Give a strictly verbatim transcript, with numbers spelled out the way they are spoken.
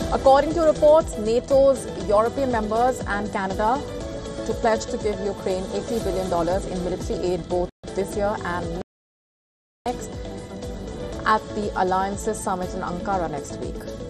According to reports, NATO's European members and Canada to pledge to give Ukraine eighty billion dollars in military aid both this year and next at the Alliances Summit in Ankara next week.